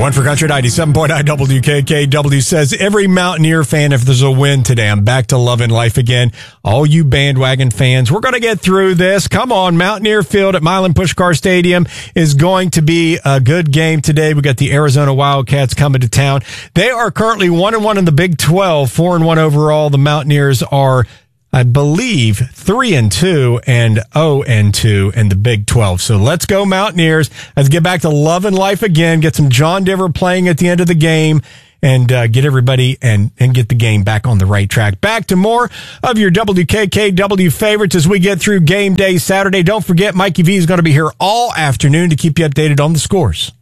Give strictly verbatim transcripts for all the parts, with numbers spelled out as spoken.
One for Country ninety-seven point nine W K K W says, every Mountaineer fan, if there's a win today, I'm back to loving life again. All you bandwagon fans, we're going to get through this. Come on, Mountaineer Field at Milan Puskar Stadium is going to be a good game today. We got the Arizona Wildcats coming to town. They are currently one and one in the Big twelve, four and one overall. The Mountaineers are, I believe, three and two and oh and two in the Big twelve. So let's go Mountaineers. Let's get back to loving life again. Get some John Diver playing at the end of the game and uh, get everybody and, and get the game back on the right track. Back to more of your W K K W favorites as we get through game day Saturday. Don't forget, Mikey V is going to be here all afternoon to keep you updated on the scores.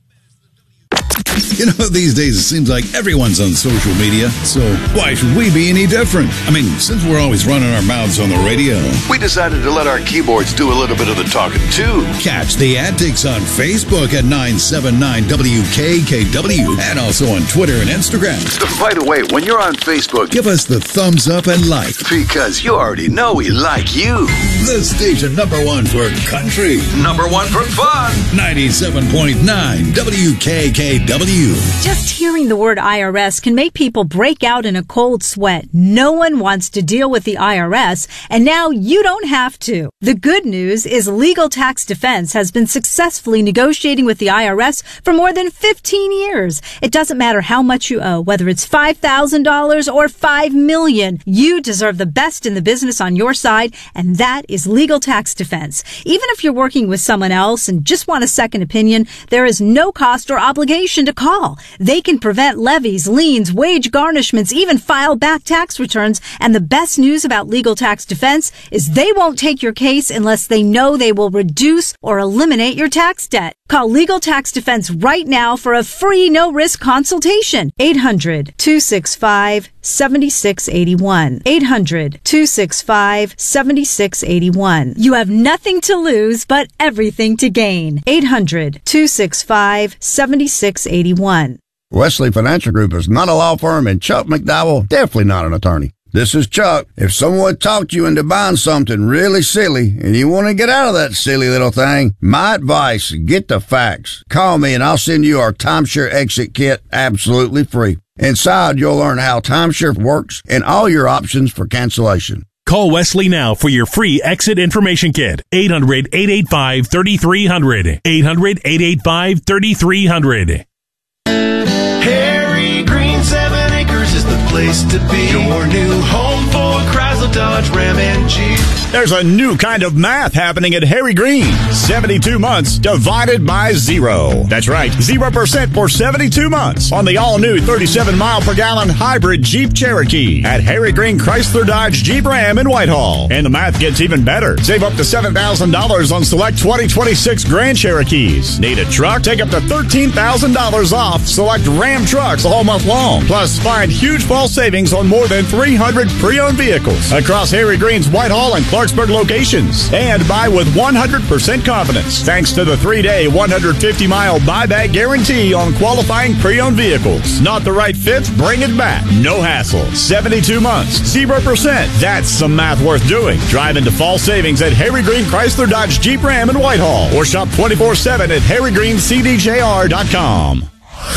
You know, these days it seems like everyone's on social media, so why should we be any different? I mean, since we're always running our mouths on the radio, we decided to let our keyboards do a little bit of the talking, too. Catch the antics on Facebook at nine seven nine W K K W and also on Twitter and Instagram. By the way, when you're on Facebook, give us the thumbs up and like. Because you already know we like you. The station number one for country. Number one for fun. ninety-seven point nine W K K W. Just hearing the word I R S can make people break out in a cold sweat. No one wants to deal with the I R S, and now you don't have to. The good news is Legal Tax Defense has been successfully negotiating with the I R S for more than fifteen years. It doesn't matter how much you owe, whether it's five thousand dollars or five million dollars. You deserve the best in the business on your side, and that is Legal Tax Defense. Even if you're working with someone else and just want a second opinion, there is no cost or obligation to call. They can prevent levies, liens, wage garnishments, even file back tax returns. And the best news about Legal Tax Defense is they won't take your case unless they know they will reduce or eliminate your tax debt. Call Legal Tax Defense right now for a free no-risk consultation. eight hundred, two six five, seven six eight one. eight hundred, two six five, seven six eight one. You have nothing to lose but everything to gain. eight hundred, two six five, seven six eight one. Wesley Financial Group is not a law firm, and Chuck McDowell definitely not an attorney. This is Chuck. If someone talked you into buying something really silly and you want to get out of that silly little thing, my advice, get the facts. Call me and I'll send you our timeshare exit kit absolutely free. Inside, you'll learn how timeshare works and all your options for cancellation. Call Wesley now for your free exit information kit. eight hundred, eight eight five, three three zero zero. eight hundred, eight eight five, three three zero zero. Harry Green Seven Acres is the place to be. Your new home for Chrysler, Dodge, Ram, and Jeep. There's a new kind of math happening at Harry Green. seventy-two months divided by zero. That's right, zero percent for seventy-two months on the all-new thirty-seven mile per gallon hybrid Jeep Cherokee at Harry Green Chrysler, Dodge, Jeep, Ram in Whitehall. And the math gets even better. Save up to seven thousand dollars on select twenty twenty-six Grand Cherokees. Need a truck? Take up to thirteen thousand dollars off select Ram trucks all month long. Plus, find huge fall savings on more than three hundred pre-owned vehicles across Harry Green's Whitehall and Clarksburg locations. And buy with one hundred percent confidence thanks to the three-day, one hundred fifty mile buyback guarantee on qualifying pre-owned vehicles. Not the right fit? Bring it back. No hassle. seventy-two months, zero percent. That's some math worth doing. Drive into fall savings at Harry Green Chrysler, Dodge, Jeep, Ram in Whitehall or shop twenty-four seven at harry green c d j r dot com.